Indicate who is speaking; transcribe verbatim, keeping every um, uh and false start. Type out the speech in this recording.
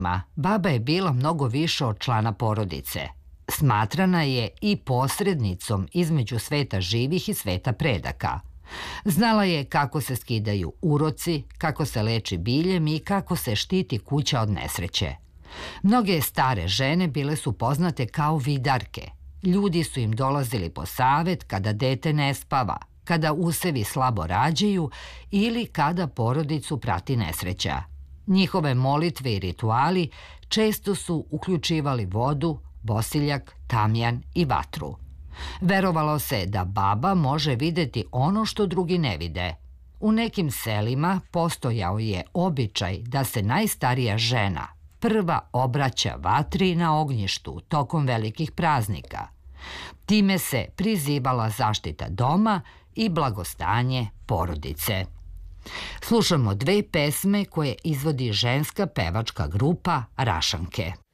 Speaker 1: Ma, baba je bila mnogo više od člana porodice. Smatrana je i posrednicom između sveta živih i sveta predaka. Znala je kako se skidaju uroci, kako se leči biljem i kako se štiti kuća od nesreće. Mnoge stare žene bile su poznate kao vidarke. Ljudi su im dolazili po savet kada dete ne spava, kada usevi slabo rađaju ili kada porodicu prati nesreća. Njihove molitve i rituali često su uključivali vodu, bosiljak, tamjan i vatru. Verovalo se da baba može videti ono što drugi ne vide. U nekim selima postojao je običaj da se najstarija žena prva obraća vatri na ognjištu tokom velikih praznika. Time se prizivala zaštita doma i blagostanje porodice. Slušamo dve pesme koje izvodi ženska pevačka grupa Rašanke.